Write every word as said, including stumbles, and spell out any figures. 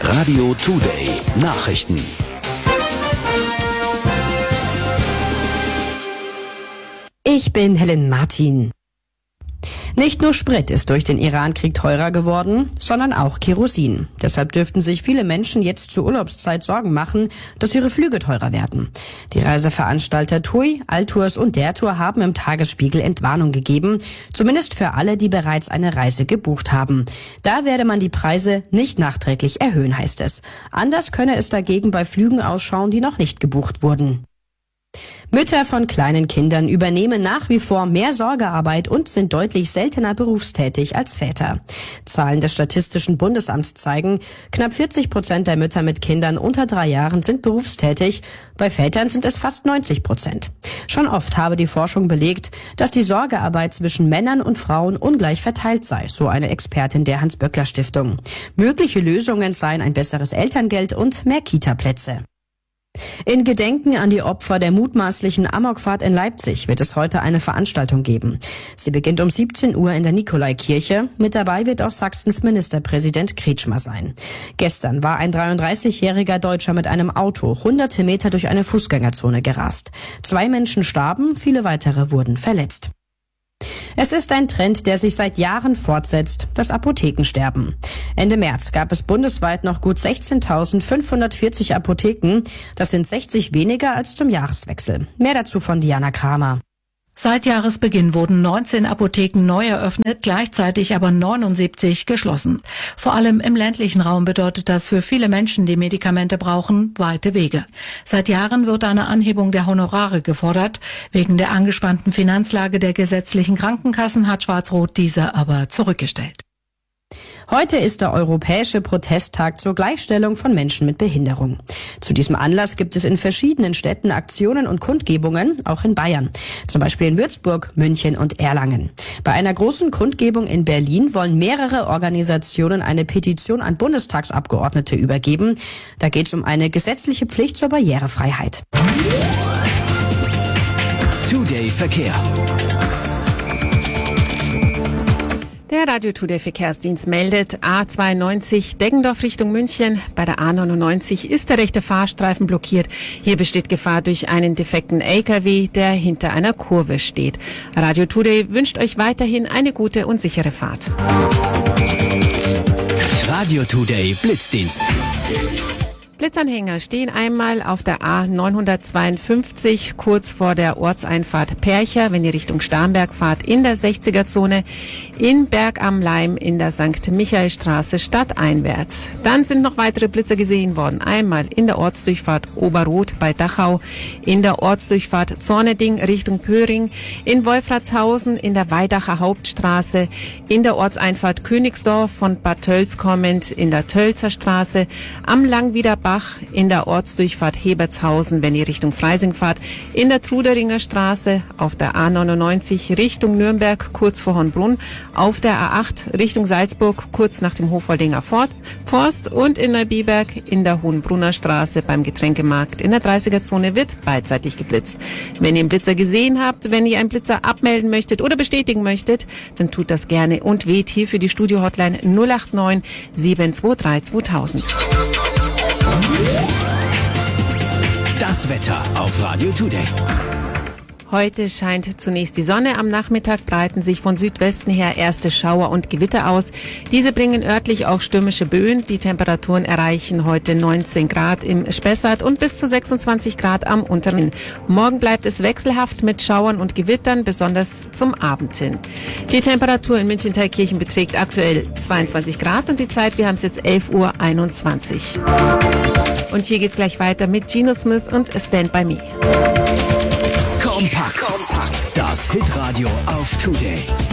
Radio Today Nachrichten. Ich bin Helen Martin. Nicht nur Sprit ist durch den Iran-Krieg teurer geworden, sondern auch Kerosin. Deshalb dürften sich viele Menschen jetzt zur Urlaubszeit Sorgen machen, dass ihre Flüge teurer werden. Die Reiseveranstalter TUI, Altours und Der Tour haben im Tagesspiegel Entwarnung gegeben, zumindest für alle, die bereits eine Reise gebucht haben. Da werde man die Preise nicht nachträglich erhöhen, heißt es. Anders könne es dagegen bei Flügen ausschauen, die noch nicht gebucht wurden. Mütter von kleinen Kindern übernehmen nach wie vor mehr Sorgearbeit und sind deutlich seltener berufstätig als Väter. Zahlen des Statistischen Bundesamts zeigen, knapp vierzig Prozent der Mütter mit Kindern unter drei Jahren sind berufstätig, bei Vätern sind es fast neunzig Prozent. Schon oft habe die Forschung belegt, dass die Sorgearbeit zwischen Männern und Frauen ungleich verteilt sei, so eine Expertin der Hans-Böckler-Stiftung. Mögliche Lösungen seien ein besseres Elterngeld und mehr Kita-Plätze. In Gedenken an die Opfer der mutmaßlichen Amokfahrt in Leipzig wird es heute eine Veranstaltung geben. Sie beginnt um siebzehn Uhr in der Nikolaikirche. Mit dabei wird auch Sachsens Ministerpräsident Kretschmer sein. Gestern war ein dreiunddreißigjähriger Deutscher mit einem Auto hunderte Meter durch eine Fußgängerzone gerast. Zwei Menschen starben, viele weitere wurden verletzt. Es ist ein Trend, der sich seit Jahren fortsetzt, das Apothekensterben. Ende März gab es bundesweit noch gut sechzehntausendfünfhundertvierzig Apotheken. Das sind sechzig weniger als zum Jahreswechsel. Mehr dazu von Diana Kramer. Seit Jahresbeginn wurden neunzehn Apotheken neu eröffnet, gleichzeitig aber neunundsiebzig geschlossen. Vor allem im ländlichen Raum bedeutet das für viele Menschen, die Medikamente brauchen, weite Wege. Seit Jahren wird eine Anhebung der Honorare gefordert. Wegen der angespannten Finanzlage der gesetzlichen Krankenkassen hat Schwarz-Rot diese aber zurückgestellt. Heute ist der Europäische Protesttag zur Gleichstellung von Menschen mit Behinderung. Zu diesem Anlass gibt es in verschiedenen Städten Aktionen und Kundgebungen, auch in Bayern. Zum Beispiel in Würzburg, München und Erlangen. Bei einer großen Kundgebung in Berlin wollen mehrere Organisationen eine Petition an Bundestagsabgeordnete übergeben. Da geht es um eine gesetzliche Pflicht zur Barrierefreiheit. Today Verkehr. Der Radio Today Verkehrsdienst meldet A zweiundneunzig Deggendorf Richtung München. Bei der A neunundneunzig ist der rechte Fahrstreifen blockiert. Hier besteht Gefahr durch einen defekten L K W, der hinter einer Kurve steht. Radio Today wünscht euch weiterhin eine gute und sichere Fahrt. Radio Today Blitzdienst. Blitzanhänger stehen einmal auf der A neunhundertzweiundfünfzig kurz vor der Ortseinfahrt Percha, wenn ihr Richtung Starnberg fahrt, in der sechziger-Zone, in Berg am Laim in der Sankt Michaelstraße stadteinwärts. Dann sind noch weitere Blitzer gesehen worden. Einmal in der Ortsdurchfahrt Oberroth bei Dachau, in der Ortsdurchfahrt Zorneding Richtung Pöhring, in Wolfratshausen in der Weidacher Hauptstraße, in der Ortseinfahrt Königsdorf von Bad Tölz kommend in der Tölzer Straße, am Langwieder in der Ortsdurchfahrt Hebertshausen, wenn ihr Richtung Freising fahrt, in der Truderinger Straße, auf der A neunundneunzig Richtung Nürnberg, kurz vor Hornbrunn, auf der A acht Richtung Salzburg, kurz nach dem Hofholdinger Forst und in Neubiberg in der Hohenbrunner Straße beim Getränkemarkt in der dreißiger-Zone wird beidseitig geblitzt. Wenn ihr einen Blitzer gesehen habt, wenn ihr einen Blitzer abmelden möchtet oder bestätigen möchtet, dann tut das gerne und wählt hier für die Studio-Hotline null acht neun sieben zwei drei zweitausend. Das Wetter auf Radio Today. Heute scheint zunächst die Sonne. Am Nachmittag breiten sich von Südwesten her erste Schauer und Gewitter aus. Diese bringen örtlich auch stürmische Böen. Die Temperaturen erreichen heute neunzehn Grad im Spessart und bis zu sechsundzwanzig Grad am unteren. Morgen bleibt es wechselhaft mit Schauern und Gewittern, besonders zum Abend hin. Die Temperatur in München-Thalkirchen beträgt aktuell zweiundzwanzig Grad und die Zeit, wir haben es jetzt elf Uhr einundzwanzig. Und hier geht's gleich weiter mit Gino Smith und Stand By Me. Kompakt. Kompakt. Das Hitradio auf Today.